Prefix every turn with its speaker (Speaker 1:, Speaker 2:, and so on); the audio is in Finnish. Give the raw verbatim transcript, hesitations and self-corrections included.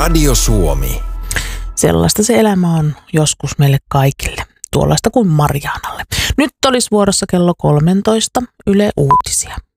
Speaker 1: Radio Suomi.
Speaker 2: Sellaista se elämä on joskus meille kaikille, tuollaista kuin Marianalle. Nyt olisi vuorossa kello kolmetoista Yle Uutisia.